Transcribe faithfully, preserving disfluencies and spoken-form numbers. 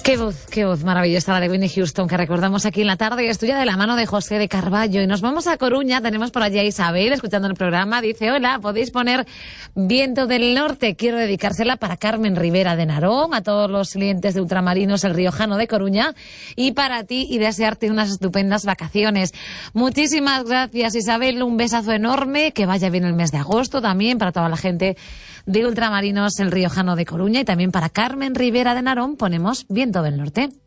Qué voz, qué voz maravillosa la de Whitney Houston que recordamos aquí en la tarde y estudia de la mano de José de Carballo. Y nos vamos a Coruña, tenemos por allí a Isabel escuchando el programa. Dice, hola, podéis poner Viento del Norte. Quiero dedicársela para Carmen Rivera de Narón, a todos los clientes de Ultramarinos El Riojano de Coruña y para ti y desearte unas estupendas vacaciones. Muchísimas gracias, Isabel. Un besazo enorme. Que vaya bien el mes de agosto también para toda la gente de Ultramarinos El Riojano de Coruña y también para Carmen Rivera de Narón ponemos Viento del Norte.